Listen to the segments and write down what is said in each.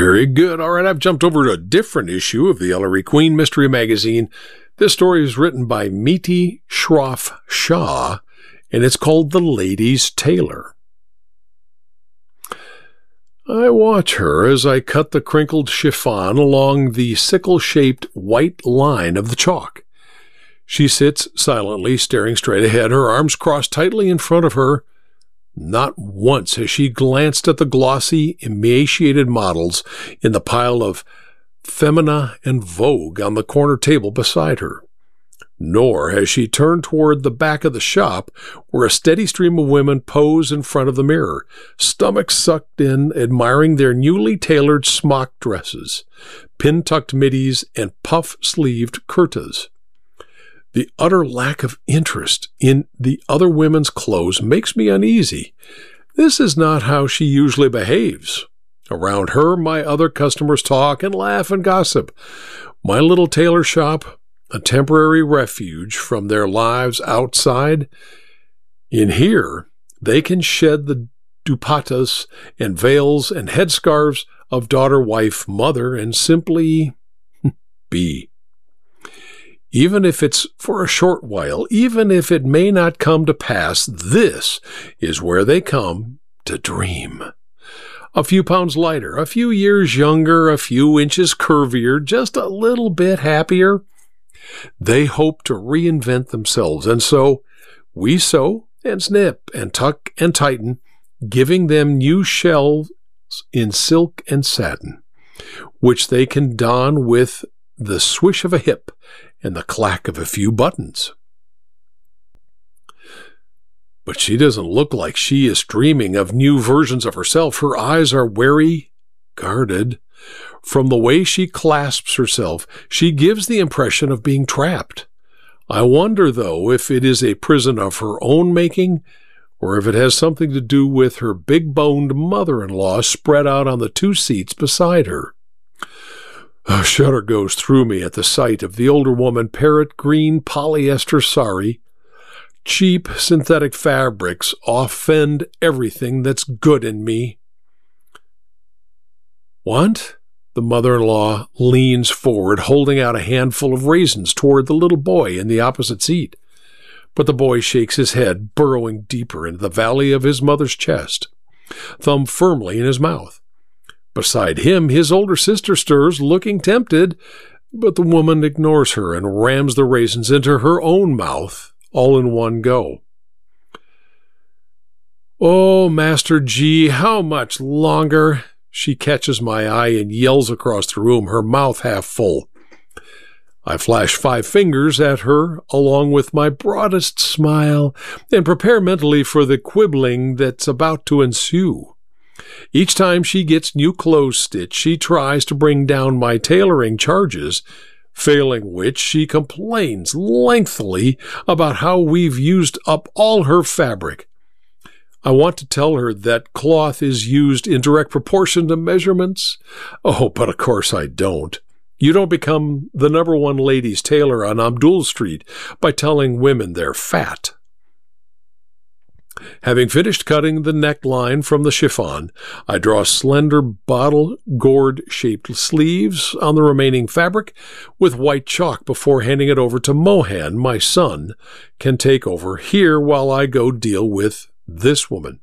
Very good. All right, I've jumped over to a different issue of the Ellery Queen Mystery Magazine. This story is written by Miti Shroff Shah, and it's called The Lady's Tailor. I watch her as I cut the crinkled chiffon along the sickle-shaped white line of the chalk. She sits silently, staring straight ahead, her arms crossed tightly in front of her. Not once has she glanced at the glossy, emaciated models in the pile of Femina and Vogue on the corner table beside her. Nor has she turned toward the back of the shop, where a steady stream of women pose in front of the mirror, stomachs sucked in, admiring their newly tailored smock dresses, pin-tucked middies, and puff-sleeved kurtas. The utter lack of interest in the other women's clothes makes me uneasy. This is not how she usually behaves. Around her, my other customers talk and laugh and gossip. My little tailor shop, a temporary refuge from their lives outside. In here, they can shed the dupattas and veils and headscarves of daughter, wife, mother, and simply be. Even if it's for a short while, even if it may not come to pass, this is where they come to dream. A few pounds lighter, a few years younger, a few inches curvier, just a little bit happier. They hope to reinvent themselves, and so we sew and snip and tuck and tighten, giving them new shells in silk and satin, which they can don with the swish of a hip and the clack of a few buttons. But she doesn't look like she is dreaming of new versions of herself. Her eyes are wary, guarded. From the way she clasps herself, she gives the impression of being trapped. I wonder, though, if it is a prison of her own making, or if it has something to do with her big-boned mother-in-law spread out on the 2 seats beside her. A shudder goes through me at the sight of the older woman, parrot green polyester sari. Cheap synthetic fabrics offend everything that's good in me. What? The mother-in-law leans forward, holding out a handful of raisins toward the little boy in the opposite seat. But the boy shakes his head, burrowing deeper into the valley of his mother's chest, thumb firmly in his mouth. Beside him, his older sister stirs, looking tempted, but the woman ignores her and rams the raisins into her own mouth, all in one go. Oh, Master G, how much longer? She catches my eye and yells across the room, her mouth half full. I flash 5 fingers at her, along with my broadest smile, and prepare mentally for the quibbling that's about to ensue. Each time she gets new clothes stitched, she tries to bring down my tailoring charges, failing which she complains lengthily about how we've used up all her fabric. I want to tell her that cloth is used in direct proportion to measurements. Oh, but of course I don't. You don't become the #1 ladies' tailor on Abdul Street by telling women they're fat. Having finished cutting the neckline from the chiffon, I draw slender bottle gourd-shaped sleeves on the remaining fabric with white chalk before handing it over to Mohan. My son can take over here while I go deal with this woman.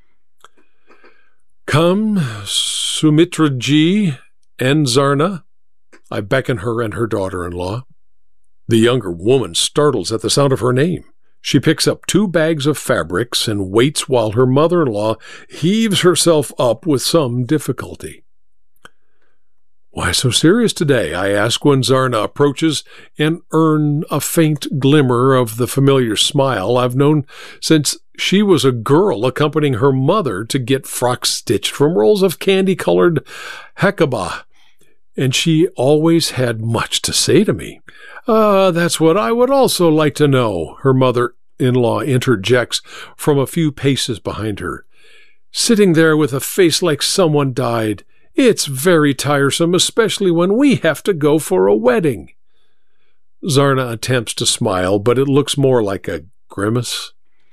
Come, Sumitra Ji and Zarna. I beckon her and her daughter-in-law. The younger woman startles at the sound of her name. She picks up 2 bags of fabrics and waits while her mother-in-law heaves herself up with some difficulty. Why so serious today? I ask when Zarna approaches and earn a faint glimmer of the familiar smile I've known since she was a girl accompanying her mother to get frocks stitched from rolls of candy-colored hakaba, and she always had much to say to me. That's what I would also like to know, her mother-in-law interjects from a few paces behind her. Sitting there with a face like someone died. It's very tiresome, especially when we have to go for a wedding. Zarna attempts to smile, but it looks more like a grimace.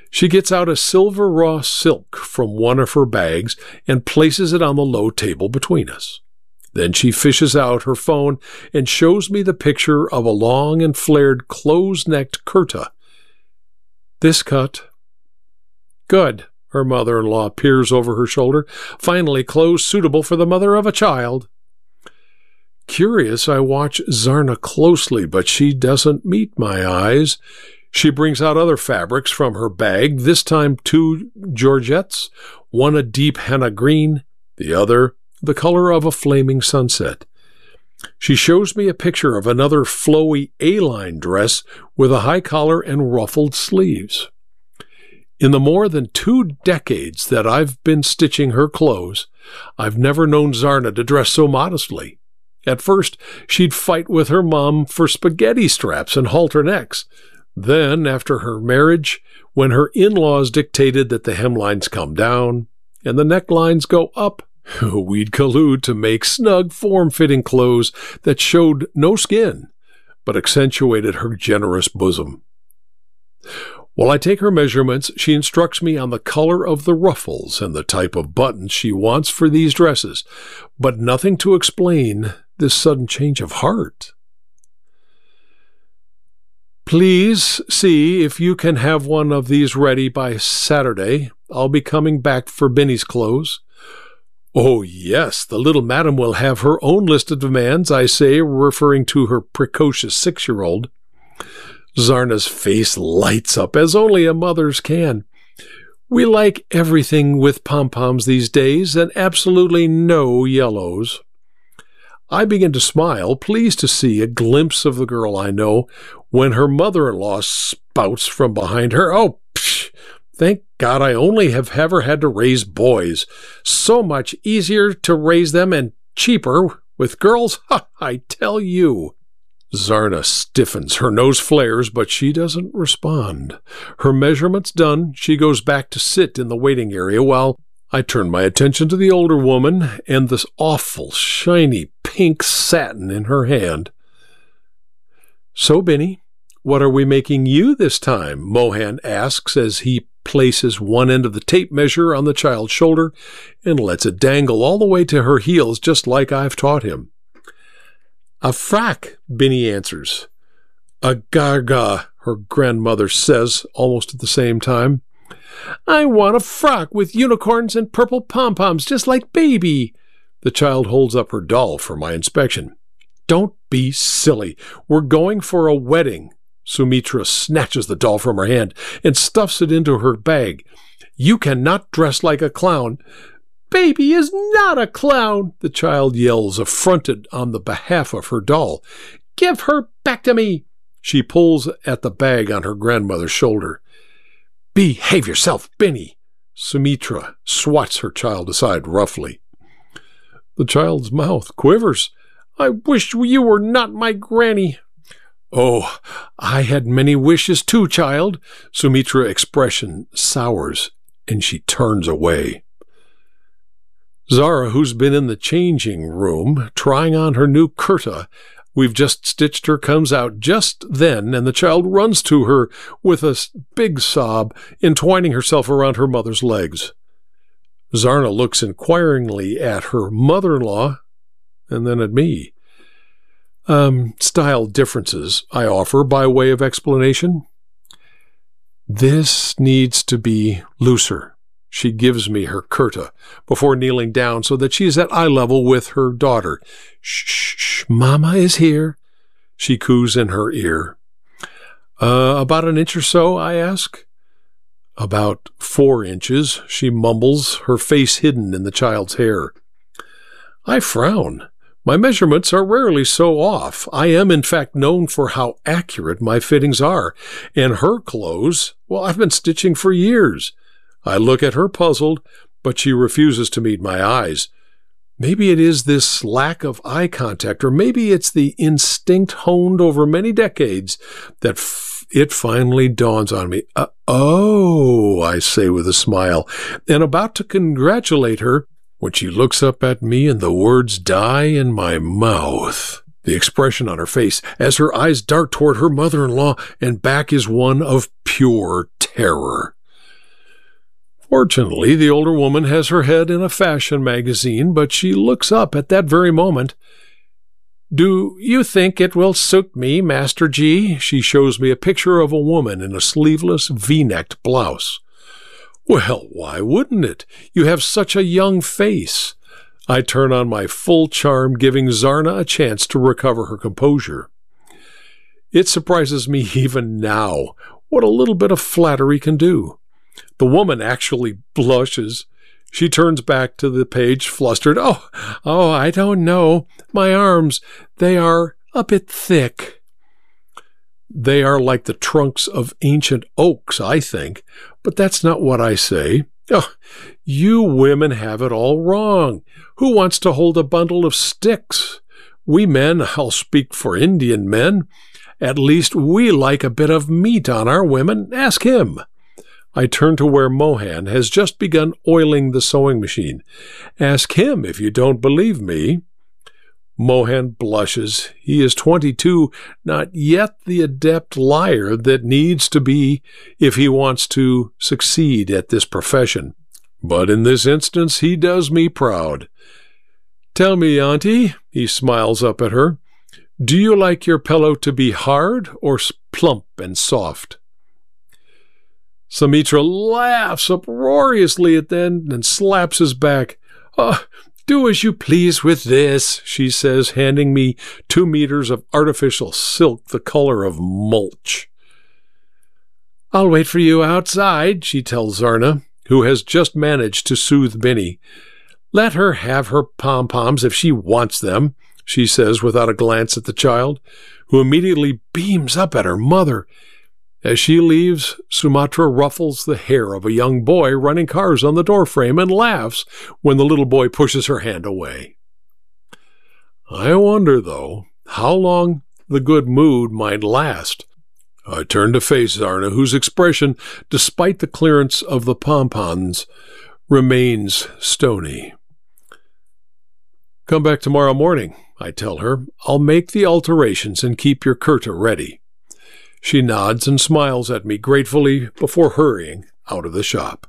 She gets out a silver raw silk from one of her bags and places it on the low table between us. Then she fishes out her phone and shows me the picture of a long and flared close-necked kurta. This cut. Good, her mother-in-law peers over her shoulder. Finally clothes suitable for the mother of a child. Curious, I watch Zarna closely, but she doesn't meet my eyes. She brings out other fabrics from her bag, this time 2 georgettes, one a deep henna green, the other the color of a flaming sunset. She shows me a picture of another flowy A-line dress with a high collar and ruffled sleeves. In the more than 2 decades that I've been stitching her clothes, I've never known Zarna to dress so modestly. At first, she'd fight with her mom for spaghetti straps and halter necks. Then, after her marriage, when her in-laws dictated that the hemlines come down and the necklines go up, we'd collude to make snug, form-fitting clothes that showed no skin, but accentuated her generous bosom. While I take her measurements, she instructs me on the color of the ruffles and the type of buttons she wants for these dresses, but nothing to explain this sudden change of heart. Please see if you can have one of these ready by Saturday. I'll be coming back for Binny's clothes. Oh, yes, the little madam will have her own list of demands, I say, referring to her precocious 6-year-old. Zarna's face lights up, as only a mother's can. We like everything with pom-poms these days, and absolutely no yellows. I begin to smile, pleased to see a glimpse of the girl I know, when her mother-in-law spouts from behind her. Oh, psh! Thank God I only have ever had to raise boys. So much easier to raise them and cheaper with girls, ha, I tell you. Zarna stiffens, her nose flares, but she doesn't respond. Her measurements done, she goes back to sit in the waiting area while I turn my attention to the older woman and this awful, shiny pink satin in her hand. So, Binny, what are we making you this time? Mohan asks as he places one end of the tape measure on the child's shoulder and lets it dangle all the way to her heels just like I've taught him. A frock, Binny answers. A garga, her grandmother says almost at the same time. I want a frock with unicorns and purple pom-poms just like baby. The child holds up her doll for my inspection. Don't be silly. We're going for a wedding. Sumitra snatches the doll from her hand and stuffs it into her bag. You cannot dress like a clown. Baby is not a clown, the child yells, affronted on the behalf of her doll. Give her back to me. She pulls at the bag on her grandmother's shoulder. Behave yourself, Binny. Sumitra swats her child aside roughly. The child's mouth quivers. I wish you were not my granny. Oh, I had many wishes too, child. Sumitra's expression sours, and she turns away. Zara, who's been in the changing room, trying on her new kurta, we've just stitched her, comes out just then, and the child runs to her with a big sob, entwining herself around her mother's legs. Zarna looks inquiringly at her mother-in-law, and then at me. Style differences, I offer by way of explanation. This needs to be looser. She gives me her kurta before kneeling down so that she's at eye level with her daughter. Shh, Mama is here, she coos in her ear. About an inch or so, I ask. About 4 inches, she mumbles, her face hidden in the child's hair. I frown. My measurements are rarely so off. I am, in fact, known for how accurate my fittings are. And her clothes, well, I've been stitching for years. I look at her puzzled, but she refuses to meet my eyes. Maybe it is this lack of eye contact, or maybe it's the instinct honed over many decades that it finally dawns on me. Oh, I say with a smile, and about to congratulate her, when she looks up at me and the words die in my mouth. The expression on her face as her eyes dart toward her mother-in-law and back is one of pure terror. Fortunately, the older woman has her head in a fashion magazine, but she looks up at that very moment. "Do you think it will suit me, Master G?" She shows me a picture of a woman in a sleeveless V-necked blouse. "Well, why wouldn't it? You have such a young face." I turn on my full charm, giving Zarna a chance to recover her composure. It surprises me even now what a little bit of flattery can do. The woman actually blushes. She turns back to the page, flustered. Oh, I don't know. My arms, they are a bit thick." They are like the trunks of ancient oaks, I think, but that's not what I say. Oh, you women have it all wrong. Who wants to hold a bundle of sticks? We men, I'll speak for Indian men, at least we like a bit of meat on our women. Ask him. I turn to where Mohan has just begun oiling the sewing machine. Ask him if you don't believe me. Mohan blushes. He is 22, not yet the adept liar that needs to be if he wants to succeed at this profession. But in this instance, he does me proud. "Tell me, Auntie," he smiles up at her, "do you like your pillow to be hard or plump and soft?" Sumitra laughs uproariously at that and slaps his back. "Oh, do as you please with this," she says, handing me 2 meters of artificial silk the color of mulch. "I'll wait for you outside," she tells Zarna, who has just managed to soothe Binny. "Let her have her pom-poms if she wants them," she says without a glance at the child, who immediately beams up at her mother. As she leaves, Sumatra ruffles the hair of a young boy running cars on the doorframe and laughs when the little boy pushes her hand away. I wonder, though, how long the good mood might last. I turn to face Zarna, whose expression, despite the clearance of the pom-poms, remains stony. "Come back tomorrow morning," I tell her. "I'll make the alterations and keep your kurta ready." She nods and smiles at me gratefully before hurrying out of the shop.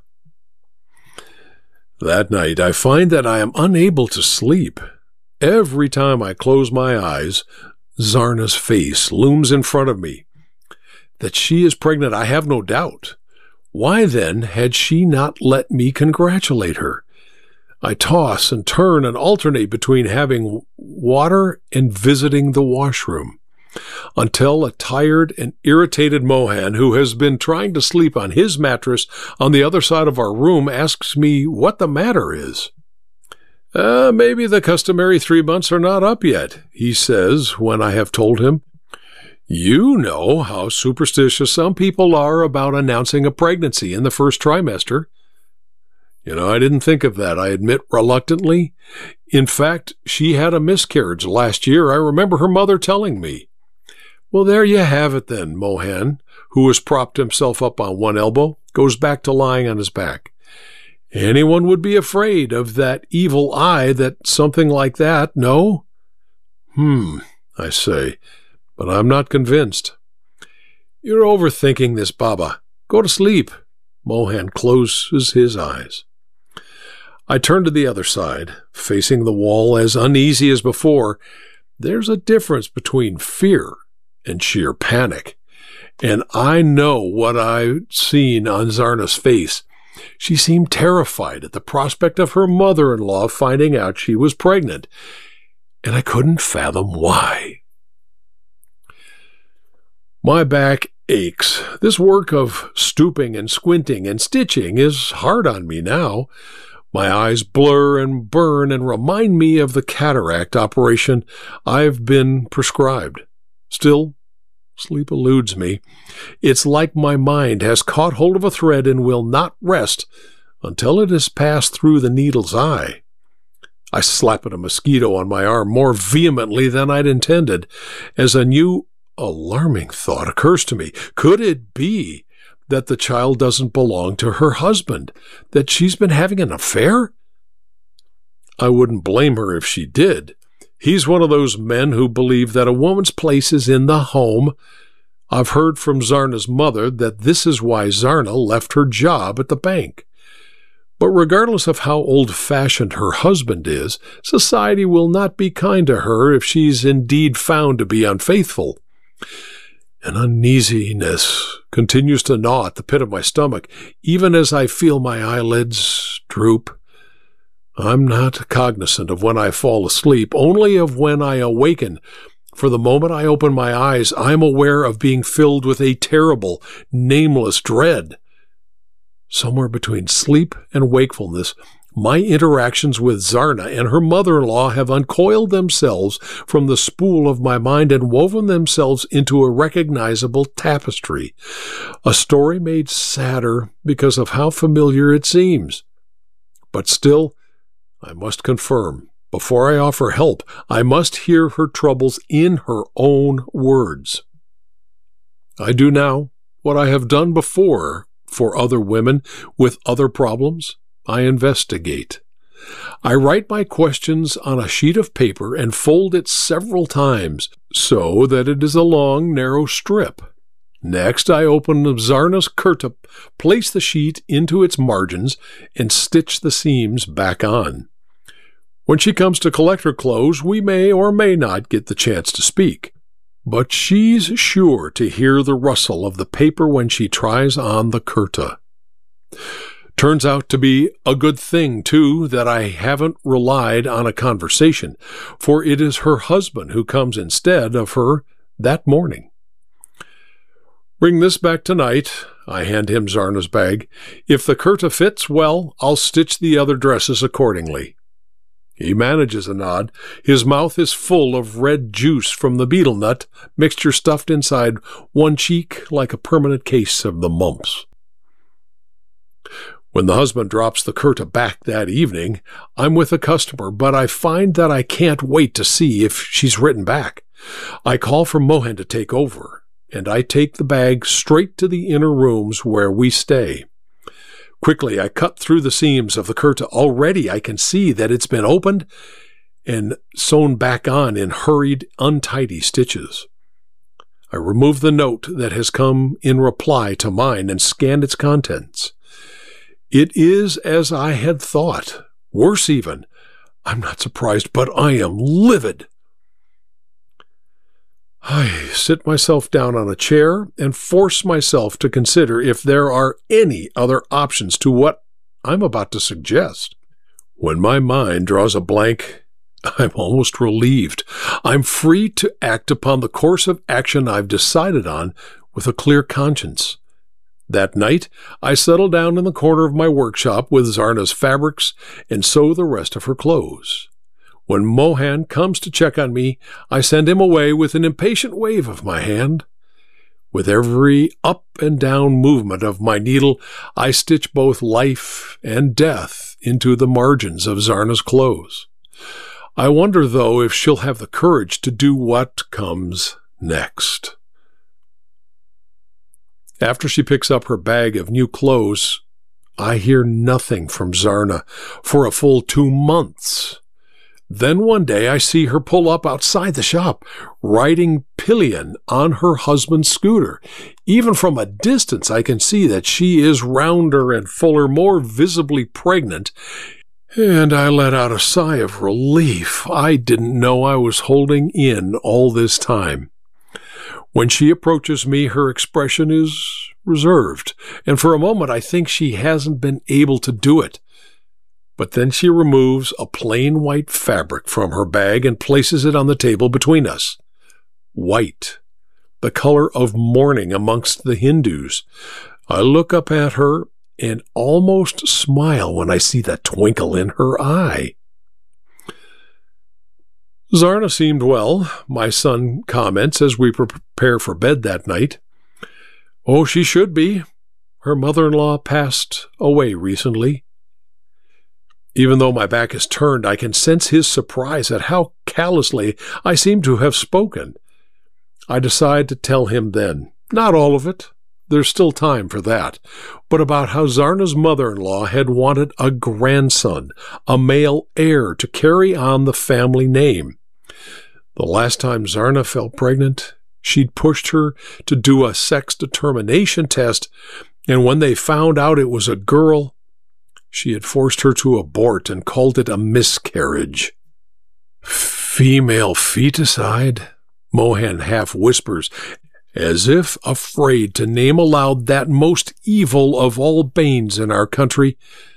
That night, I find that I am unable to sleep. Every time I close my eyes, Zarna's face looms in front of me. That she is pregnant, I have no doubt. Why, then, had she not let me congratulate her? I toss and turn and alternate between having water and visiting the washroom, until a tired and irritated Mohan, who has been trying to sleep on his mattress on the other side of our room, asks me what the matter is. Maybe the customary 3 months are not up yet," he says when I have told him. "You know how superstitious some people are about announcing a pregnancy in the first trimester." I didn't think of that, I admit reluctantly. In fact, she had a miscarriage last year. I remember her mother telling me. "Well, there you have it then," Mohan, who has propped himself up on one elbow, goes back to lying on his back. "Anyone would be afraid of that evil eye that something like that, no?" I say, but I'm not convinced. "You're overthinking this, Baba. Go to sleep." Mohan closes his eyes. I turn to the other side, facing the wall as uneasy as before. There's a difference between fear and sheer panic. And I know what I've seen on Zarna's face. She seemed terrified at the prospect of her mother-in-law finding out she was pregnant, and I couldn't fathom why. My back aches. This work of stooping and squinting and stitching is hard on me now. My eyes blur and burn and remind me of the cataract operation I've been prescribed. Still, sleep eludes me. It's like my mind has caught hold of a thread and will not rest until it has passed through the needle's eye. I slap at a mosquito on my arm more vehemently than I'd intended, as a new, alarming thought occurs to me. Could it be that the child doesn't belong to her husband, that she's been having an affair? I wouldn't blame her if she did. He's one of those men who believe that a woman's place is in the home. I've heard from Zarna's mother that this is why Zarna left her job at the bank. But regardless of how old-fashioned her husband is, society will not be kind to her if she's indeed found to be unfaithful. An uneasiness continues to gnaw at the pit of my stomach, even as I feel my eyelids droop. I'm not cognizant of when I fall asleep, only of when I awaken. For the moment I open my eyes, I'm aware of being filled with a terrible, nameless dread. Somewhere between sleep and wakefulness, my interactions with Zarna and her mother-in-law have uncoiled themselves from the spool of my mind and woven themselves into a recognizable tapestry, a story made sadder because of how familiar it seems. But still, I must confirm, before I offer help, I must hear her troubles in her own words. I do now what I have done before for other women with other problems. I investigate. I write my questions on a sheet of paper and fold it several times so that it is a long, narrow strip. Next, I open Zarna's kurta, place the sheet into its margins, and stitch the seams back on. When she comes to collect her clothes, we may or may not get the chance to speak. But she's sure to hear the rustle of the paper when she tries on the kurta. Turns out to be a good thing, too, that I haven't relied on a conversation, for it is her husband who comes instead of her that morning. Bring this back tonight. I hand him Zarna's bag. If the kurta fits, well, I'll stitch the other dresses accordingly. He manages a nod. His mouth is full of red juice from the betel nut, mixture stuffed inside one cheek like a permanent case of the mumps. When the husband drops the kurta back that evening, I'm with a customer, but I find that I can't wait to see if she's written back. I call for Mohan to take over, and I take the bag straight to the inner rooms where we stay. Quickly, I cut through the seams of the kurta. Already I can see that it's been opened and sewn back on in hurried, untidy stitches. I remove the note that has come in reply to mine and scan its contents. It is as I had thought. Worse even. I'm not surprised, but I am livid. I sit myself down on a chair and force myself to consider if there are any other options to what I'm about to suggest. When my mind draws a blank, I'm almost relieved. I'm free to act upon the course of action I've decided on with a clear conscience. That night, I settle down in the corner of my workshop with Zarna's fabrics and sew the rest of her clothes. When Mohan comes to check on me, I send him away with an impatient wave of my hand. With every up and down movement of my needle, I stitch both life and death into the margins of Zarna's clothes. I wonder, though, if she'll have the courage to do what comes next. After she picks up her bag of new clothes, I hear nothing from Zarna for a full 2 months. Then one day I see her pull up outside the shop, riding pillion on her husband's scooter. Even from a distance I can see that she is rounder and fuller, more visibly pregnant, and I let out a sigh of relief. I didn't know I was holding in all this time. When she approaches me, her expression is reserved, and for a moment I think she hasn't been able to do it. But then she removes a plain white fabric from her bag and places it on the table between us. White, the color of mourning amongst the Hindus. I look up at her and almost smile when I see that twinkle in her eye. Zarna seemed well, my son comments as we prepare for bed that night. Oh, she should be. Her mother-in-law passed away recently. Even though my back is turned, I can sense his surprise at how callously I seem to have spoken. I decide to tell him then. Not all of it. There's still time for that. But about how Zarna's mother-in-law had wanted a grandson, a male heir to carry on the family name. The last time Zarna fell pregnant, she'd pushed her to do a sex determination test, and when they found out it was a girl, she had forced her to abort and called it a miscarriage. Female feticide? Mohan half whispers, as if afraid to name aloud that most evil of all banes in our country.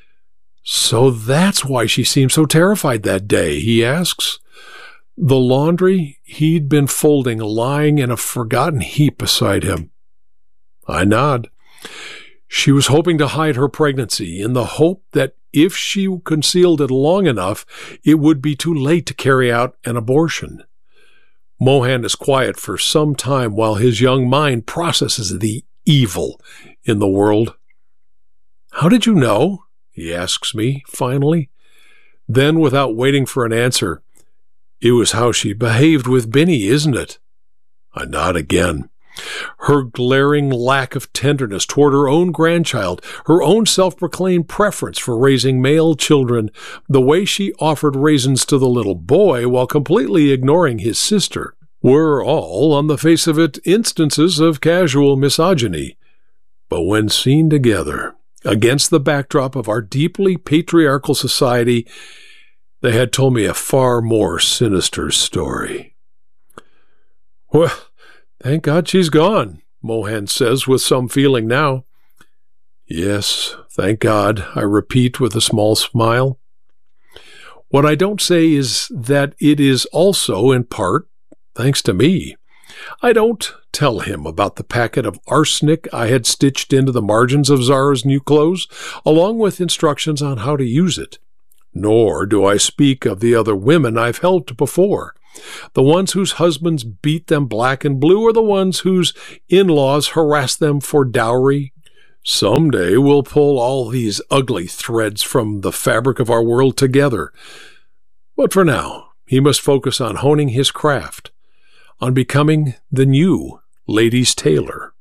So that's why she seemed so terrified that day, he asks. The laundry he'd been folding lying in a forgotten heap beside him. I nod. She was hoping to hide her pregnancy in the hope that if she concealed it long enough, it would be too late to carry out an abortion. Mohan is quiet for some time while his young mind processes the evil in the world. How did you know? He asks me, finally. Then, without waiting for an answer, it was how she behaved with Binny, isn't it? I nod again. Her glaring lack of tenderness toward her own grandchild, her own self-proclaimed preference for raising male children, the way she offered raisins to the little boy while completely ignoring his sister, were all, on the face of it, instances of casual misogyny. But when seen together, against the backdrop of our deeply patriarchal society, they had told me a far more sinister story. Well, thank God she's gone, Mohan says with some feeling now. Yes, thank God, I repeat with a small smile. What I don't say is that it is also, in part, thanks to me. I don't tell him about the packet of arsenic I had stitched into the margins of Zara's new clothes, along with instructions on how to use it. Nor do I speak of the other women I've helped before, the ones whose husbands beat them black and blue, or the ones whose in-laws harass them for dowry. Someday we'll pull all these ugly threads from the fabric of our world together. But for now, he must focus on honing his craft, on becoming the new ladies' tailor.